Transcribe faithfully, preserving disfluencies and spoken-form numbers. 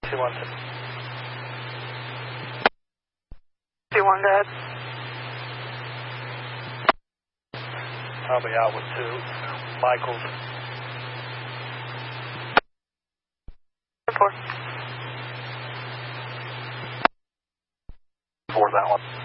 two one six. two one, Dad. I'll be out with two. Michaels. Four. For that one.